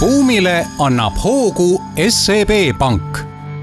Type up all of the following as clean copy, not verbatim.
Buumile annab hoogu SEB Pank.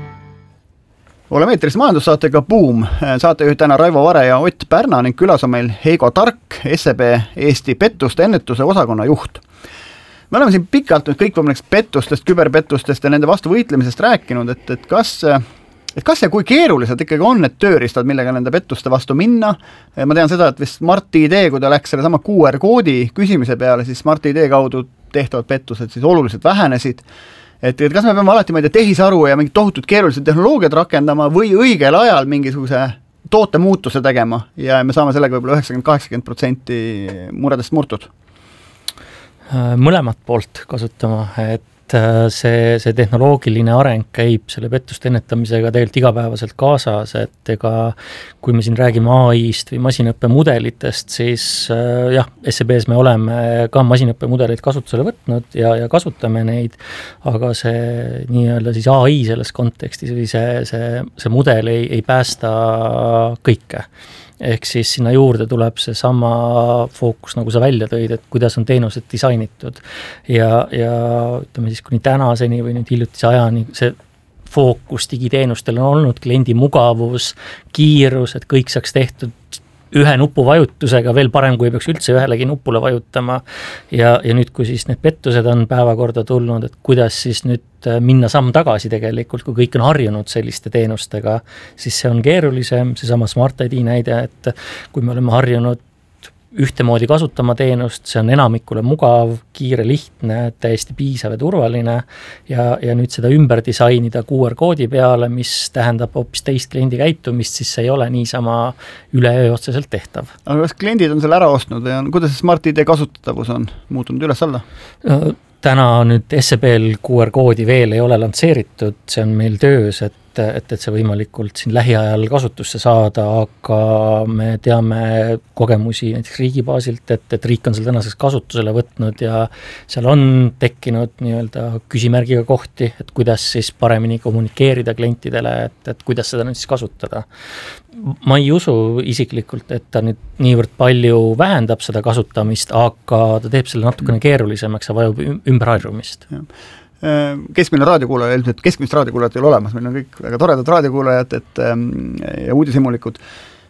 Oleme eetris majandussaatega Buum. Saatejuhid täna Raivo Vare ja Ott Pärna ning külas on meil Heigo Tark, SEB Eesti pettuste ennetuse osakonna juht. Me oleme siin pikalt nüüd kõikvõimaliks pettustest, küberpettustest ja nende vastu võitlemisest rääkinud, et kas ja kui keerulised ikkagi on need tööriistad, millega nende pettuste vastu minna. Ma tean seda, et vist Smart ID, kui ta läks selle sama QR-koodi küsimise peale, siis Smart ID kaudu tehtavad pettused siis oluliselt vähenesid. Et kas me peame alati tehisaru ja mingid tohutud keerulised tehnoloogiad rakendama või õigel ajal mingisuguse toote muutuse tegema ja me saame sellega võib-olla 90-80% muredest murtud? Mõlemat poolt kasutama, et see tehnoloogiline areng käib selle pettuste ennetamisega tegelikult igapäevaselt kaasas, et ega kui me siin räägime AI-st või masinaõppemudelitest, siis jah, SEB-s me oleme ka masinaõppemudeleid kasutusele võtnud ja kasutame neid, aga see nii-öelda siis AI selles kontekstis või see mudel ei päästa kõike. Ehk siis sinna juurde tuleb see sama fookus, nagu sa välja tõid, et kuidas on teenused disainitud. Ja ütleme siis kuni tänaseni või nüüd hiljutise ajani see fookus digiteenustel on olnud kliendi mugavus, kiirus, et kõik saaks tehtud ühe nupu vajutusega, veel parem, kui peaks üldse ühelegi nupule vajutama. Ja nüüd, kui siis need pettused on päevakorda tulnud, et kuidas siis nüüd minna samm tagasi tegelikult, kui kõik on harjunud selliste teenustega, siis see on keerulisem, seesama Smart ID näide, et kui me oleme harjunud ühtemoodi kasutama teenust, see on enamikule mugav, kiire, lihtne, täiesti piisav ja turvaline ja nüüd seda ümber disainida QR-koodi peale, mis tähendab hoopis teist kliendi käitumist, siis see ei ole niisama üleöö otseselt tehtav. Aga kas kliendid on selle ära ostnud või kuidas Smart ID kasutatavus on muutunud üles-alla? Täna nüüd SEB-l QR-koodi veel ei ole lansseeritud, see on meil töös, et see võimalikult siin lähiajal kasutusse saada, aga me teame kogemusi näiteks riigi baasilt, et riik on seal tänaseks kasutusele võtnud ja seal on tekkinud nii-öelda küsimärgiga kohti, et kuidas siis paremini kommunikeerida klientidele, et kuidas seda nüüd siis kasutada. Ma ei usu isiklikult, et ta nüüd niivõrd palju vähendab seda kasutamist, aga ta teeb selle natukene keerulisemaks ja vajub ümberharjumist. Keskmine raadiokuulaja, ilmselt keskmist raadiokuulajat ei ole olemas, meil on kõik väga toredad raadiokuulajad ja uudishimulikud.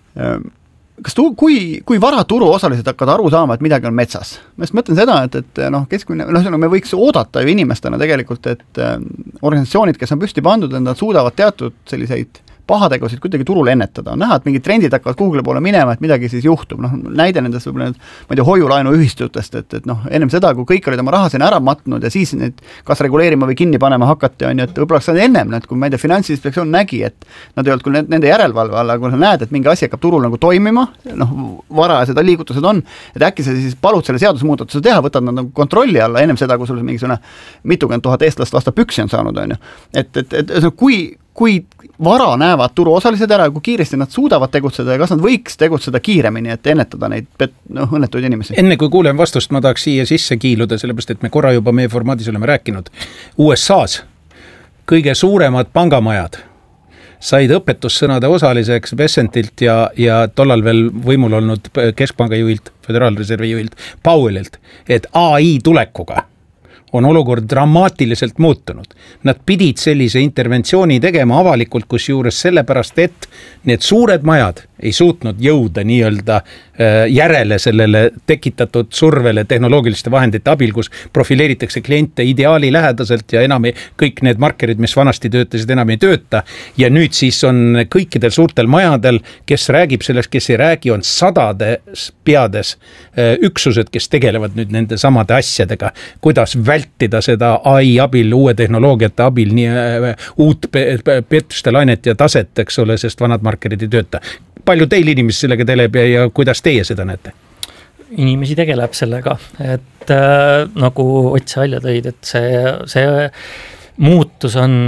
Kui vara turu osalised hakkavad aru saama, et midagi on metsas? Ma mõtlen seda, et keskmine, me võiks oodata ju inimestena tegelikult, et organisatsioonid, kes on püsti pandud, nad suudavad teatud selliseid pahategusid kuidagi turul ennetada. On näha, et mingid trendid hakkavad Google'i poole minema, et midagi siis juhtub. Näide nendest võib-olla hoiulaenu ühistutest, et ennem seda, kui kõik olid oma raha sinna ära matnud ja siis neid kas reguleerima või kinni panema hakati, on ju, et võib-olla seda ennem, kui Finantsinspektsioon nägi, et nad ei olnud küll nende järelevalve alla, kui sa näed, et mingi asi hakkab turul nagu toimima, vara ja seda liigutused on, et äkki sa siis palud selle seadusmuudatuse teha, võtad nad nagu kontrolli alla ennem seda, kui sul mingisugune mitukümmend tuhat eestlast vastu püksi on saanud, on ju. Et kui vara näevad turu osalised ära, kui kiiresti nad suudavad tegutseda ja kas nad võiks tegutseda kiiremini, et ennetada neid õnnetuid inimesi? Enne kui kuulen vastust, ma tahaks siia sisse kiiluda, sellepärast et me korra juba meie formaadis oleme rääkinud. USA-s kõige suuremad pangamajad said õpetussõnade osaliseks Bessentilt ja tollal veel võimul olnud keskpanga juhilt, Föderaalreservi juhilt Powellilt, et AI tulekuga on olukord dramaatiliselt muutunud. Nad pidid sellise interventsiooni tegema avalikult, kus juures sellepärast, et need suured majad ei suutnud jõuda nii-öelda järele sellele tekitatud survele tehnoloogiliste vahendite abil, kus profileeritakse kliente ideaali lähedaselt ja enam kõik need markerid, mis vanasti töötasid, enam ei tööta. Ja nüüd siis on kõikidel suurtel majadel, kes räägib sellest, kes ei räägi, on sadades peades üksused, kes tegelevad nüüd nende samade asjadega, kuidas vältida seda AI abil, uue tehnoloogiate abil, nii uut pettuste lainet ja taset, eks ole, sest vanad markerid ei tööta. Palju teil inimesi sellega tegeleb ja kuidas teie seda näete? Inimesi tegeleb sellega, et nagu Ott välja tõid, et see muutus on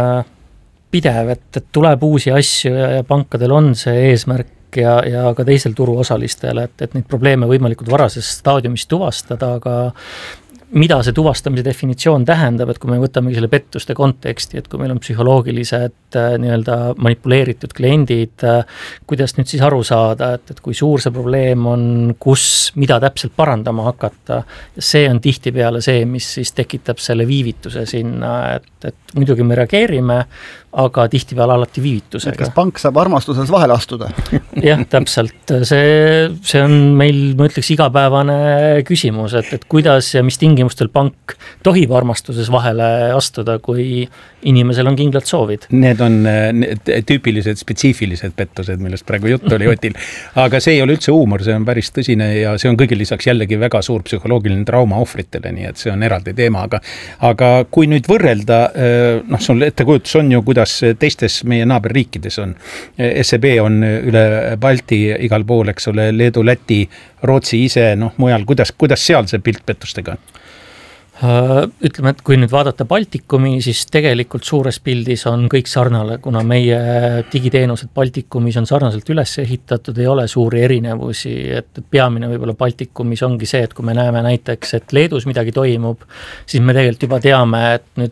pidev, et tuleb uusi asju ja pankadel on see eesmärk ja ka teisel turuosalistel, et neid probleeme võimalikult varases staadiumis tuvastada, aga mida see tuvastamise definitsioon tähendab, et kui me võtamegi selle pettuste konteksti, et kui meil on psühholoogilised nii-öelda manipuleeritud kliendid, kuidas nüüd siis aru saada, et kui suur see probleem on, mida täpselt parandama hakata, ja see on tihtipeale see, mis siis tekitab selle viivituse sinna, et muidugi me reageerime, aga tihtipeale alati viivitusega. Kas pank saab armastuses vahele astuda? Jah, täpselt. See on meil, ma ütleks, igapäevane küsimus, et kuidas ja mis tingimustel pank tohib armastuses vahele astuda, kui inimesel on kindlad soovid. Need on tüüpilised, spetsiifilised pettused, millest praegu juttu oli Otil. Aga see ei ole üldse huumor, see on päris tõsine ja see on kõigil lisaks jällegi väga suur psühholoogiline trauma ohvritele, nii et see on eraldi teema. Aga kui nüüd võrrelda, sul ettekujutus on ju, kuidas teistes meie naaberriikides on. SEB on üle Balti igal pool, eks ole, Leedu, Läti, Rootsi ise, mujal, kuidas seal see pilt pettustega on? Ütleme, et kui nüüd vaadata Baltikumi, siis tegelikult suures pildis on kõik sarnale, kuna meie digiteenused Baltikumis on sarnaselt üles ehitatud, ei ole suuri erinevusi, et peamine võib-olla Baltikumis ongi see, et kui me näeme näiteks, et Leedus midagi toimub, siis me tegelikult juba teame, et nüüd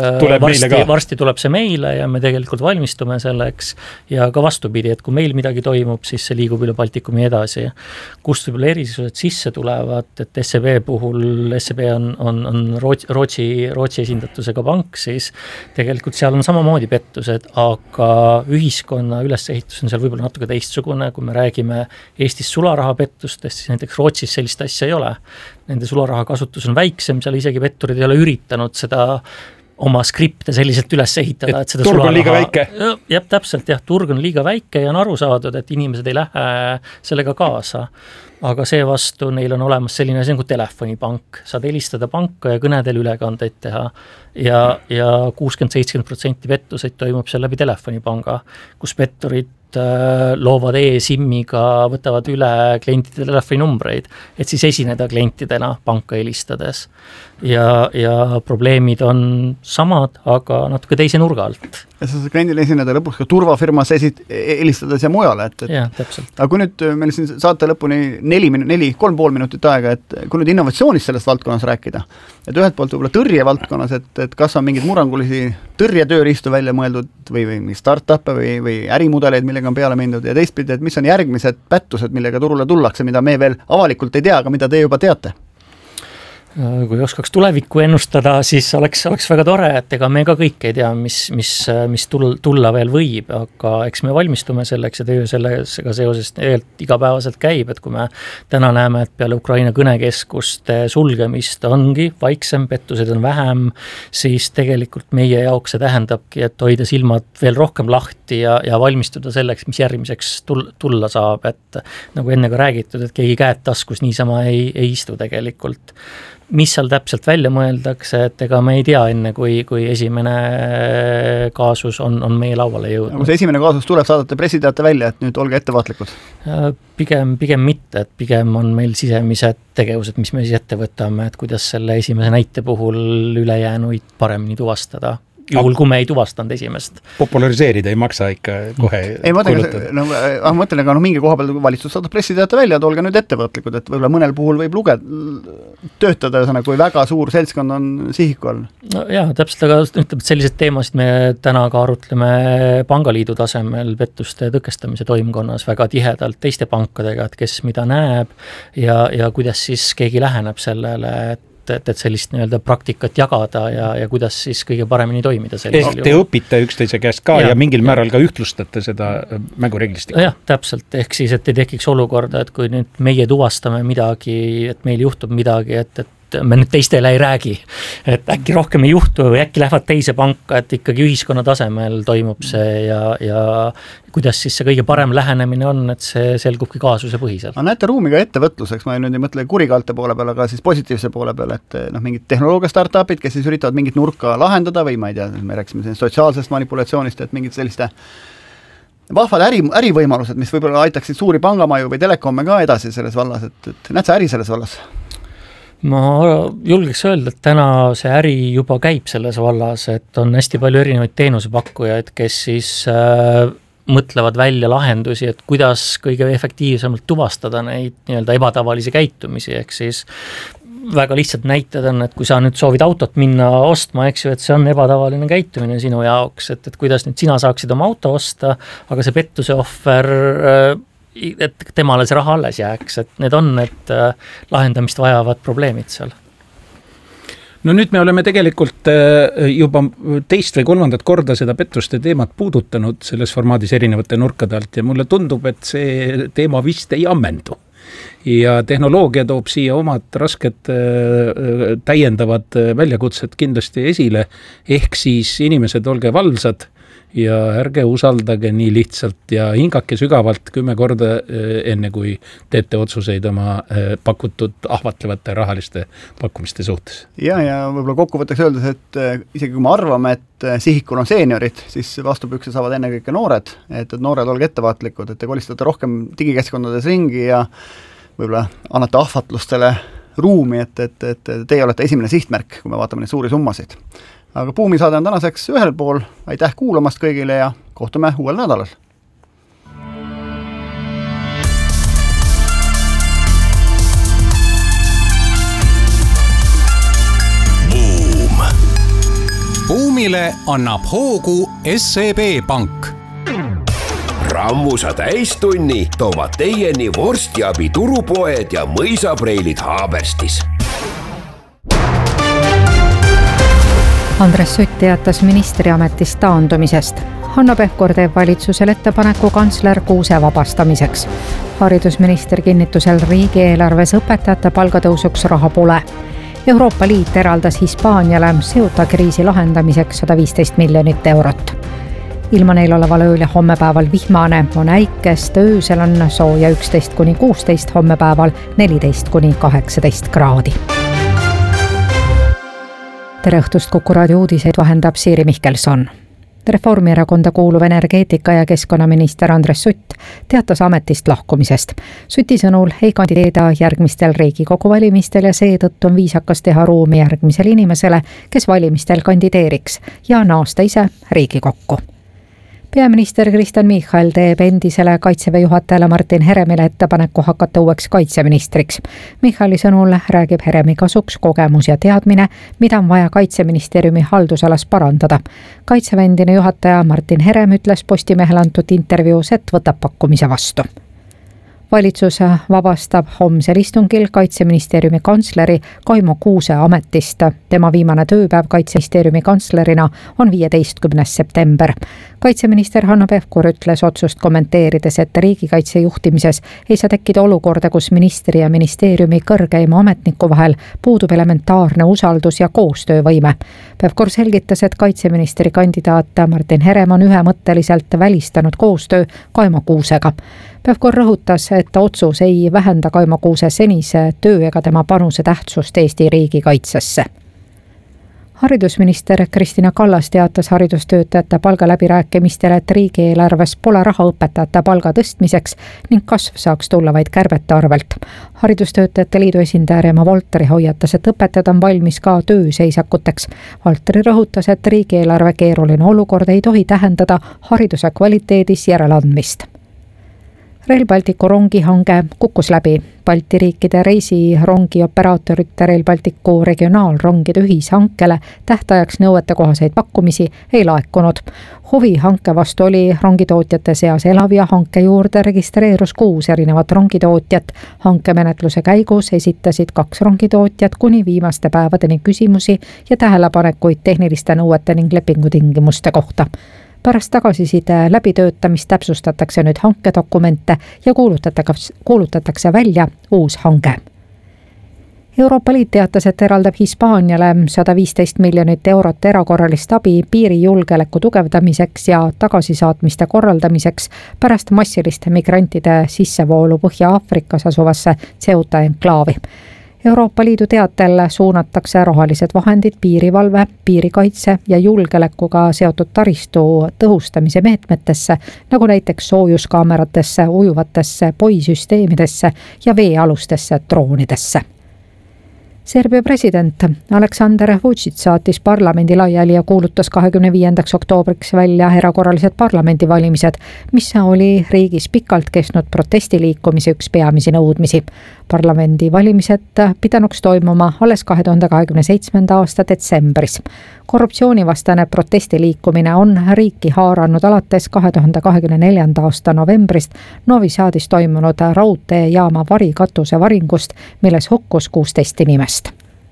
varsti tuleb see meile ja me tegelikult valmistume selleks ja ka vastupidi, et kui meil midagi toimub, siis see liigub üle Baltikumi edasi. Kust võib-olla erisused sisse tulevad, et SEB puhul, SEB on Rootsi esindatusega pank, siis tegelikult seal on samamoodi pettused, aga ühiskonna ülesehitus on seal võib-olla natuke teistsugune, kui me räägime Eestis sularahapettustest, siis näiteks Rootsis sellist asja ei ole. Nende sularaha kasutus on väiksem, seal isegi petturid ei ole üritanud seda oma skripte selliselt üles ehitada, et seda turg on liiga väike. Jah, täpselt, turg on liiga väike ja on aru saadud, et inimesed ei lähe sellega kaasa. Aga seevastu neil on olemas selline asi nagu telefonipank. Saad helistada panka ja kõnedel ülekandeid teha. Ja 60-70% pettuseid toimub seal läbi telefonipanga, kus petturid loovad e-SIM-iga, võtavad üle klientide telefoninumbreid, et siis esineda klientidena panka helistades. Ja probleemid on samad, aga natuke teise nurga alt. Ja sa kliendile esineda lõpuks ka turvafirmas helistades ja mujale. Jah, täpselt. Aga kui nüüd meil siin saate lõpuni 3,5 minutit aega, et kui nüüd innovatsioonist sellest valdkonnas rääkida, et ühelt poolt võib-olla tõrje valdkonnas, et kas on mingid murrangulisi tõrjetööriistu välja mõeldud või start-up'e või ärimudeleid, millega on peale mindud ja teistpidi, et mis on järgmised pättused, millega turule tullakse, mida me veel avalikult ei tea, aga mida te juba teate? Kui oskaks tulevikku ennustada, siis oleks väga tore, et ega me ka kõik ei tea, mis tulla veel võib, aga eks me valmistume selleks ja töö sellega seoses igapäevaselt käib, et kui me täna näeme, et peale Ukraina kõnekeskuste sulgemist ongi vaiksem, pettused on vähem, siis tegelikult meie jaoks see tähendabki, et hoida silmad veel rohkem lahti ja valmistuda selleks, mis järgmiseks tulla saab, et nagu enne ka räägitud, et keegi käed taskus niisama ei istu tegelikult. Mis seal täpselt välja mõeldakse, et ega me ei tea enne, kui esimene kaasus on meie lauale jõudnud. Kui see esimene kaasus tuleb, saadate pressiteate välja, et nüüd olge ettevaatlikud? Pigem mitte, et pigem on meil sisemised tegevused, mis me siis ette võtame, et kuidas selle esimese näite puhul ülejäänuid paremini tuvastada. Juhul, kui me ei tuvastanud esimest. Populariseerida ei maksa ikka kohe kulutada. Mõtlen, aga mingi koha peal valitsus saadab pressiteate välja, et olge nüüd ettevõtlikud, et võib-olla mõnel puhul võib töötada, kui väga suur seltskond on sihiku all. No jah, täpselt, aga ütleb, et sellised teemasid me täna ka arutleme Pangaliidu tasemel pettuste tõkestamise toimkonnas väga tihedalt teiste pankadega, et kes mida näeb ja kuidas siis keegi läheneb sellele, et sellist nii-öelda praktikat jagada ja kuidas siis kõige paremini toimida. Ehk te õpite üksteise käest ka ja mingil määral ka ühtlustate seda mängureeglistikku. Jah, täpselt. Ehk siis, et ei tekiks olukorda, et kui nüüd meie tuvastame midagi, et meil juhtub midagi, et me nüüd teistele ei räägi, et äkki rohkem ei juhtu või äkki lähevad teise panka, et ikkagi ühiskonna tasemel toimub see ja kuidas siis see kõige parem lähenemine on, et see selgubki kaasuse põhiselt. Aga näete ruumi ka ettevõtluseks, ma nüüd ei mõtle kurikaalte poole peal, aga siis positiivse poole peal, et mingid tehnoloogia startupid, kes siis üritavad mingit nurka lahendada või ma ei tea, me rääksime sotsiaalsest manipulatsioonist, et mingid selliste vahvad ärivõimalused, mis võib-olla aitaksid suuri pangamaju või telekomme ka edasi selles vallas, et näed sa äri selles vallas? Ma julgeks öelda, et täna see äri juba käib selles vallas, et on hästi palju erinevaid teenusepakkujaid, kes siis mõtlevad välja lahendusi, et kuidas kõige efektiivsemalt tuvastada neid nii-öelda ebatavalisi käitumisi, ehk siis väga lihtsalt näited on, et kui sa nüüd soovid autot minna ostma, eks ju, et see on ebatavaline käitumine sinu jaoks, et kuidas nüüd sina saaksid oma auto osta, aga see pettuse ohver, et temale see raha alles jääks, et need on need lahendamist vajavad probleemid seal. No nüüd me oleme tegelikult juba teist või kolmandat korda seda pettuste teemat puudutanud selles formaadis erinevate nurkade alt ja mulle tundub, et see teema vist ei ammendu. Ja tehnoloogia toob siia omad rasked täiendavad väljakutsed kindlasti esile, ehk siis inimesed olge valvsad ja ärge usaldage nii lihtsalt ja hingake sügavalt 10 korda enne, kui teete otsuseid oma pakutud ahvatlevate rahaliste pakkumiste suhtes. Ja võib-olla kokkuvõtteks öeldes, et isegi kui me arvame, et sihikul on seeniorid, siis vastupükse saavad ennekõike noored, et noored olge ettevaatlikud, et te kolistate rohkem digikeskkondades ringi ja võib-olla annate ahvatlustele ruumi, et teie olete esimene sihtmärk, kui me vaatame neid suuri summasid. Aga Buumi saade on tänaseks ühel pool, aitäh kuulamast kõigile ja kohtume uuel nädalal. Buum. Buumile annab hoogu SEB Pank. Rammusa täistunni toovad teieni vorstiabi turupoed ja mõisapreilid Haaberstis. Andres Sutt teatas ministriametist taandumisest. Hanno Pevkur teeb valitsusele ettepaneku kantsler Kuuse vabastamiseks. Haridusminister kinnitusel riigieelarves õpetajate palgatõusuks raha pole. Euroopa Liit eraldas Hispaaniale Ceuta kriisi lahendamiseks 115 miljonit eurot. Ilma neil oleval ööl ja hommepäeval vihmane on äikest, öösel on sooja 11-16, hommepäeval 14-18 kraadi. Tere õhtust, Kuku raadio uudiseid vahendab Siiri Mihkelson. Reformierakonda kuuluv energeetika- ja keskkonnaminister Andres Sutt teatas ametist lahkumisest. Suti sõnul ei kandideeda järgmistel Riigikogu valimistel ja seetõttu on viisakas teha ruumi järgmisele inimesele, kes valimistel kandideeriks ja naasta ise Riigikokku. Peaminister Kristen Michal teeb endisele kaitseväe juhatajale Martin Heremile ettepaneku hakata uueks kaitseministriks. Michali sõnul räägib Heremi kasuks kogemus ja teadmine, mida on vaja kaitseministeeriumi haldusalas parandada. Kaitseväe endine juhataja Martin Herem ütles Postimehele antud intervjuus, et võtab pakkumise vastu. Valitsus vabastab homsel istungil kaitseministeeriumi kantsleri Kaimo Kuuse ametist. Tema viimane tööpäev kaitseministeeriumi kantslerina on 15. september. Kaitseminister Hanno Pevkur ütles otsust kommenteerides, et riigikaitse juhtimises ei saa tekkida olukorda, kus ministri ja ministeeriumi kõrgeima ametniku vahel puudub elementaarne usaldus ja koostöövõime. Pevkur selgitas, et kaitseministri kandidaat Martin Herem on ühemõtteliselt välistanud koostöö Kaimo Kuusega. Pevkur rõhutas, et otsus ei vähenda Kaimo Kuuse senise töö ega tema panuse tähtsust Eesti riigikaitsesse. Haridusminister Kristina Kallas teatas haridustöötajate palgaläbirääkimistele, et riigieelarves pole raha õpetajate palga tõstmiseks ning kasv saaks tulla vaid kärbete arvelt. Haridustöötajate liidu esindaja Reemo Volteri hoiatas, et õpetajad on valmis ka tööseisakuteks. Volteri rõhutas, et riigieelarve keeruline olukord ei tohi tähendada hariduse kvaliteedis järeleandmist. Rail Balticu rongihange kukkus läbi. Balti riikide reisirongi operaatorite Rail Balticu regionaalrongide ühishankele tähtajaks nõuetekohaseid pakkumisi ei laekunud. Huvi hanke vastu oli rongitootjate seas elav ja hanke juurde registreerus 6 erinevat rongitootjat. Hankemenetluse käigus esitasid 2 rongitootjat kuni viimaste päevadeni küsimusi ja tähelepanekuid tehniliste nõuete ning lepingutingimuste kohta. Pärast tagasiside läbitöötamist täpsustatakse nüüd hankedokumente ja kuulutatakse välja uus hange. Euroopa Liit teatas, et eraldab Hispaaniale 115 miljonit eurot erakorralist abi piirijulgeoleku tugevdamiseks ja tagasisaatmiste korraldamiseks pärast massiliste migrantide sissevoolu Põhja-Aafrikas asuvasse Ceuta enklaavi. Euroopa Liidu teatel suunatakse rahalised vahendid piirivalve, piirikaitse ja julgeolekuga seotud taristu tõhustamise meetmetesse, nagu näiteks soojuskaameratesse, ujuvatesse poisüsteemidesse ja veealustesse droonidesse. Serbia president Aleksandar Vučić saatis parlamendi laiali ja kuulutas 25. oktoobriks välja erakorralised parlamendivalimised, mis oli riigis pikalt kestnud protestiliikumise üks peamisi nõudmisi. Parlamendivalimised pidanuks toimuma alles 2027. aasta detsembris. Korruptsioonivastane protestiliikumine on riiki haaranud alates 2024. aasta novembrist Novi Sadis toimunud raudteejaama varikatuse varingust, milles hukkus 16 inimest.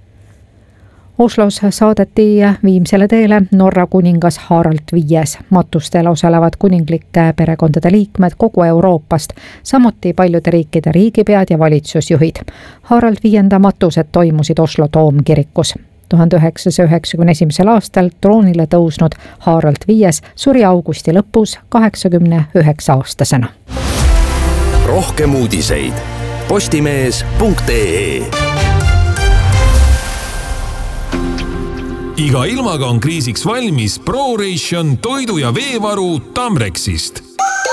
Oslos saadeti viimsele teele Norra kuningas Harald V. Matustel osalevad kuninglike perekondade liikmed kogu Euroopast, samuti paljude riikide riigipead ja valitsusjuhid. Harald V. matused toimusid Oslo Toomkirikus. 1991. aastal troonile tõusnud Harald V. suri augusti lõpus 89-aastasena. Rohkem uudiseid postimees.ee. Iga ilmaga on kriisiks valmis ProRation toidu- ja veevaru Tamrexist.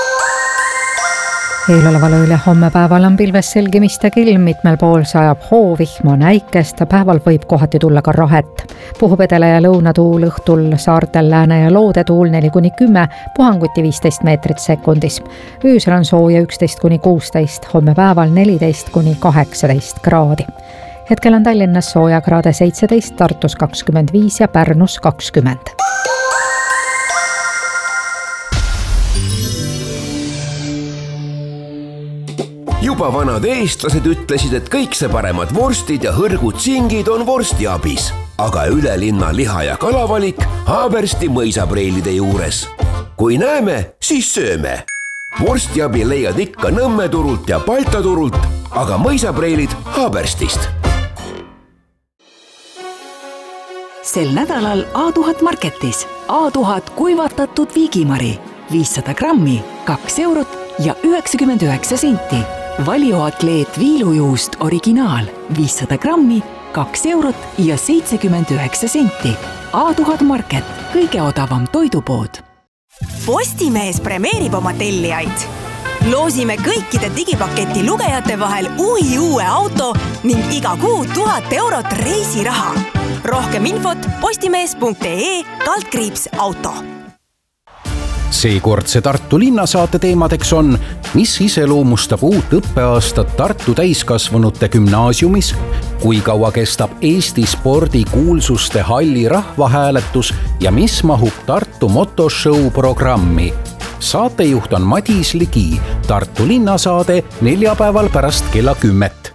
Eeloleval ööl ja homme päeval on pilves selgimist ja külm, mitmel pool sajab hoovihma, näikest, päeval võib kohati tulla ka rahet. Puhub edele- ja lõunatuul, õhtul saartel lääne- ja loodetuul 4-10, puhanguti 15 meetrit sekundis. Öösel on sooja 11-16, homme päeval 14-18 kraadi. Hetkel on Tallinnas sooja kraade 17, Tartus 25 ja Pärnus 20. Juba vanad eestlased ütlesid, et kõik see paremad vorstid ja hõrgud singid on vorstiabis. Aga Ülelinna liha- ja kalavalik Haabersti mõisapreilide juures. Kui näeme, siis sööme. Vorstiabi leiad ikka Nõmme turult ja Balta turult, aga mõisapreilid Haaberstist. Sel nädalal A1000 Marketis A1000 kuivatatud viigimari 500 grammi, 2 eurot ja 99 senti. Valioatleet viilujuust originaal 500 grammi, 2 eurot ja 79 senti. A1000 Market, kõige odavam toidupood. Postimees premeerib oma tellijaid. Loosime kõikide digipaketi lugejate vahel uue auto ning iga kuu 1000 eurot reisiraha. Rohkem infot postimees.ee/auto. Seekordse Tartu linnasaate teemadeks on, mis iseloomustab uut õppeaastat Tartu täiskasvanute gümnaasiumis, kui kaua kestab Eesti spordikuulsuste halli rahvahääletus ja mis mahub Tartu motoshow programmi. Saatejuht on Madis Ligi, Tartu linnasaade neljapäeval pärast kella 10.